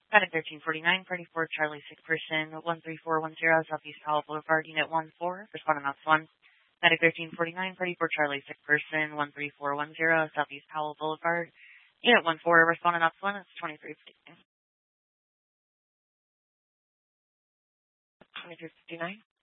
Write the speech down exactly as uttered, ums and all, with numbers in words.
Medic thirteen forty-nine, party four, Charlie six person, one three four one zero, Southeast Powell Boulevard, Unit one four, responding ops one. Medic thirteen forty-nine, party four, Charlie six person, one three four one zero, Southeast Powell Boulevard, Unit one four, responding ops one, it's twenty-three fifty-nine. twenty-three fifty-nine.